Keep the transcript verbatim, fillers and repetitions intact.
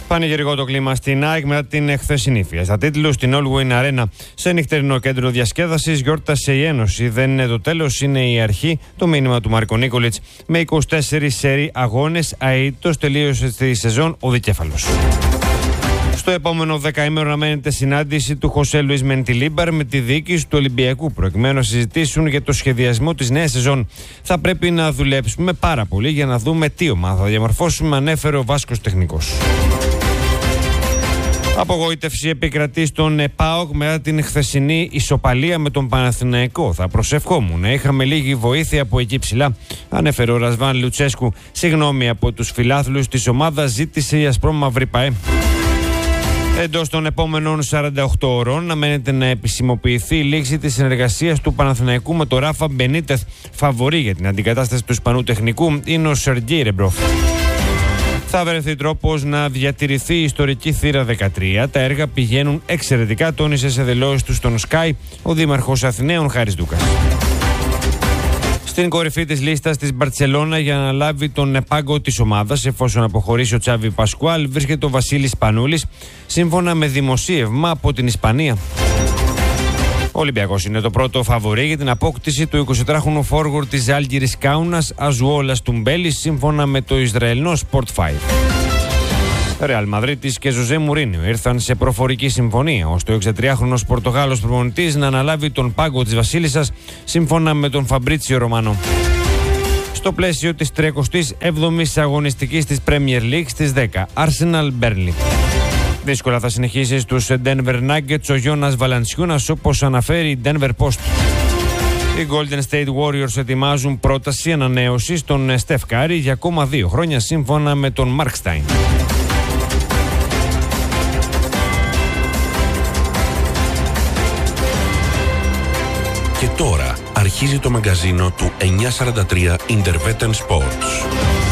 Πανηγυρικό το κλίμα στην ΑΕΚ μετά την χθεσινή στα τίτλους στην All Win Arena. Σε νυχτερινό κέντρο διασκέδασης γιόρτασε η Ένωση. Δεν είναι το τέλος, είναι η αρχή. Το μήνυμα του Μάρκο Νίκολιτς. Με είκοσι τέσσερις σερί αγώνες, αείτος τελείωσε τη σεζόν ο δικέφαλος. Στο επόμενο δεκαήμερο αναμένεται συνάντηση του Χωσέ Λουίς Μεντιλίμπαρ με τη διοίκηση του Ολυμπιακού, προκειμένου να συζητήσουν για το σχεδιασμό της νέας σεζόν. Θα πρέπει να δουλέψουμε πάρα πολύ για να δούμε τι ομάδα θα διαμορφώσουμε, ανέφερε ο Βάσκος τεχνικός. Απογοήτευση επικρατεί στον ΠΑΟΚ μετά την χθεσινή ισοπαλία με τον Παναθηναϊκό. Θα προσευχόμουν να είχαμε λίγη βοήθεια από εκεί ψηλά, ανέφερε ο Ρασβάν Λουτσέσκου. Συγγνώμη από τους φιλάθλους της ομάδας, ζήτησε η ασπρόμαυρη ΠΑΕ. Εντός των επόμενων σαράντα οκτώ ώρων αναμένεται να επισημοποιηθεί η λήξη της συνεργασίας του Παναθηναϊκού με τον Ράφα Μπενίτεθ. Φαβορί για την αντικατάσταση του Ισπανού τεχνικού είναι ο Σεργέι Ρεμπρόφ. Θα βρεθεί τρόπος να διατηρηθεί η ιστορική θύρα δεκατρία. Τα έργα πηγαίνουν εξαιρετικά, τόνισε σε δηλώσεις του στον Sky ο δήμαρχος Αθηναίων Χάρης Ντούκας. Στην κορυφή της λίστας της Μπαρτσελώνα για να λάβει τον πάγκο της ομάδας εφόσον αποχωρήσει ο Τσάβι Πασκουάλ βρίσκεται ο Βασίλης Πανούλης, σύμφωνα με δημοσίευμα από την Ισπανία. Ο Ολυμπιακός είναι το πρώτο φαβορί για την απόκτηση του εικοσιτετράχρονου forward της Ζάλγκιρις Κάουνας Αζουόλας Τουμπέλης, σύμφωνα με το Ισραηλινό Sport πέντε. Ρεάλ Μαδρίτης και Ζωζέ Μουρίνιο ήρθαν σε προφορική συμφωνία ώστε ο εξετριάχρονος Πορτογάλος προπονητής να αναλάβει τον πάγκο της Βασίλισσας, σύμφωνα με τον Φαμπρίτσιο Ρωμανό. Στο πλαίσιο της τριακοστής έβδομης αγωνιστικής της Premier League στις δέκα, Arsenal Burnley. Δύσκολα θα συνεχίσει στους Denver Nuggets ο Γιώνας Βαλαντσιούνας, όπως αναφέρει η Denver Post. Οι Golden State Warriors ετοιμάζουν πρόταση ανανέωσης στον Steph Curry για ακόμα δύο χρόνια, σύμφωνα με τον Mark Stein. Και τώρα αρχίζει το μαγκαζίνο του εννιακόσια σαράντα τρία Intervetten Sports.